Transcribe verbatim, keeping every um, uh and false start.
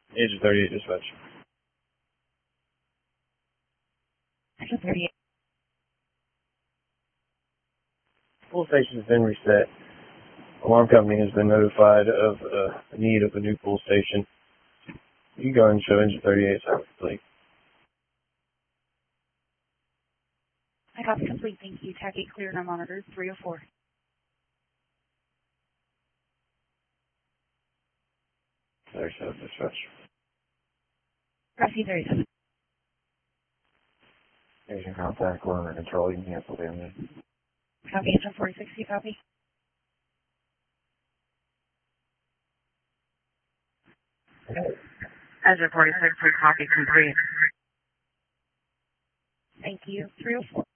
Agent thirty-eight dispatch. Agent thirty-eight. Pool station has been reset. Alarm company has been notified of uh, the need of a new pool station. You can go ahead and show Engine thirty-eight service complete. I got complete, thank you. Tag eight cleared on monitor three oh four. thirty-seven dispatch. Rusty thirty-seven. Agent contact, one under control, you can cancel damage. Copy, Agent forty-six, you copy? Agent forty-six, we copy complete. Thank you. three oh four.